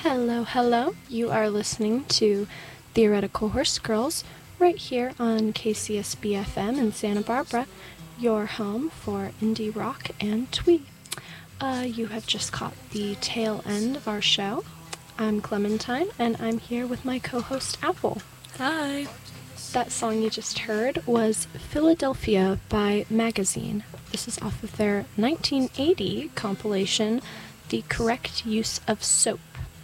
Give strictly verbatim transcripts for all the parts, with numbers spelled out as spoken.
Hello, hello. You are listening to Theoretical Horse Girls right here on K C S B F M in Santa Barbara, your home for indie rock and twee. Uh, you have just caught the tail end of our show. I'm Clementine, and I'm here with my co-host Apple. Hi. That song you just heard was Philadelphia by Magazine. This is off of their nineteen eighty compilation, The Correct Use of Soap.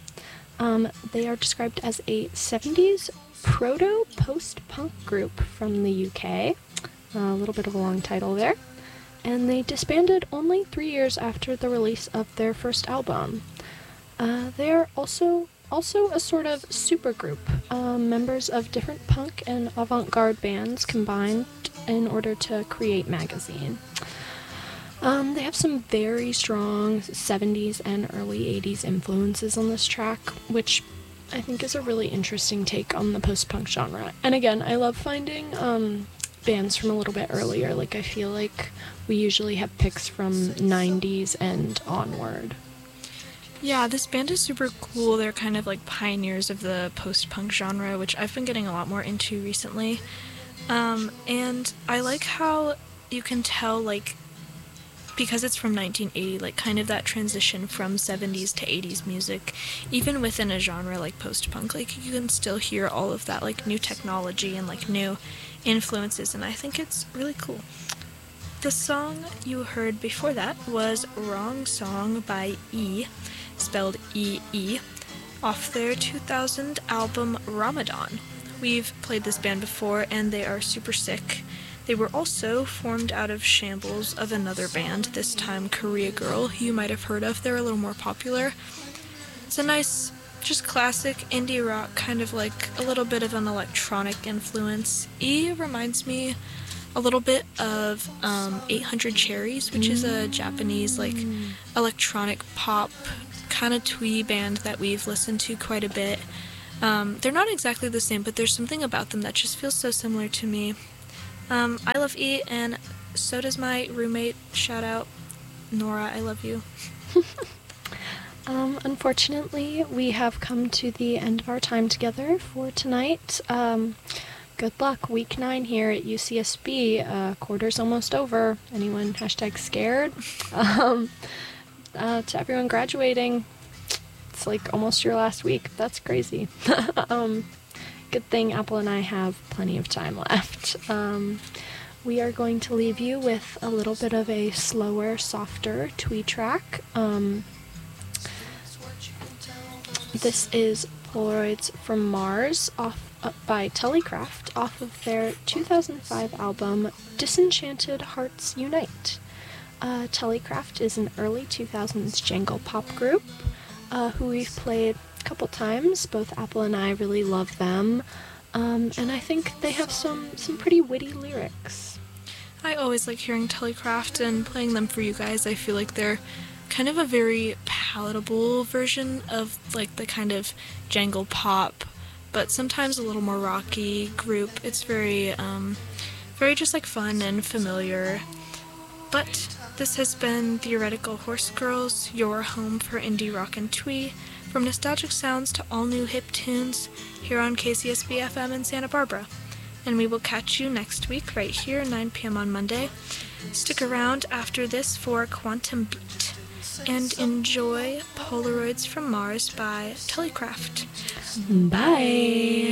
Um, they are described as a seventies proto-post-punk group from the U K. Uh, a little bit of a long title there. And they disbanded only three years after the release of their first album. Uh, they are also also a sort of supergroup, um, members of different punk and avant-garde bands combined in order to create Magazine. Um, they have some very strong seventies and early eighties influences on this track, which I think is a really interesting take on the post-punk genre. And again, I love finding um, bands from a little bit earlier. Like, I feel like we usually have picks from nineties and onward. Yeah, this band is super cool. They're kind of like pioneers of the post-punk genre, which I've been getting a lot more into recently. Um, and I like how you can tell, like, because it's from nineteen eighty, like, kind of that transition from seventies to eighties music, even within a genre like post-punk, like, you can still hear all of that, like, new technology and, like, new influences, and I think it's really cool. The song you heard before that was Wrong Song by E, spelled E E, off their two thousand album Ramadan. We've played this band before, and they are super sick. They were also formed out of shambles of another band, this time Korea Girl, who you might have heard of. They're a little more popular. It's a nice, just classic indie rock, kind of like a little bit of an electronic influence. E reminds me a little bit of um, eight hundred Cherries, which is a Japanese, like, electronic pop kind of twee band that we've listened to quite a bit. Um, they're not exactly the same, but there's something about them that just feels so similar to me. Um, I love E, and so does my roommate. Shout out, Nora, I love you. um, unfortunately, we have come to the end of our time together for tonight. Um, good luck. Week nine here at U C S B. Uh, quarter's almost over. Anyone hashtag scared? Um, uh, to everyone graduating, it's like almost your last week. That's crazy. um, Good thing Apple and I have plenty of time left. Um, we are going to leave you with a little bit of a slower, softer twee track. Um, this is Polaroids from Mars off uh, by Tullycraft off of their two thousand five album Disenchanted Hearts Unite. Uh, Tullycraft is an early two thousands jangle pop group uh, who we've played couple times. Both Apple and I really love them, um, and I think they have some some pretty witty lyrics. I always like hearing Tullycraft and playing them for you guys. I feel like they're kind of a very palatable version of, like, the kind of jangle pop, but sometimes a little more rocky group. It's very, um, very just, like, fun and familiar. But this has been Theoretical Horse Girls, your home for indie rock and twee. From nostalgic sounds to all-new hip tunes, here on K C S B F M in Santa Barbara. And we will catch you next week right here, nine p.m. on Monday. Stick around after this for Quantum Beat. And enjoy Polaroids from Mars by Tullycraft. Bye!